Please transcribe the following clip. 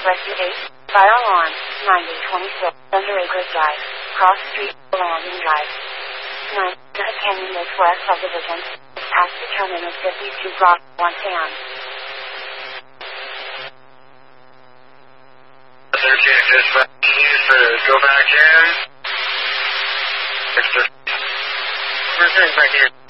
Rescue 8, fire alarm, 9026, under Acres Drive, cross street, Landing Drive. 9, the Canyon Northwest subdivision, past the terminus 52 block, 1 a.m. 13, dispatch, go back in. Returning back in.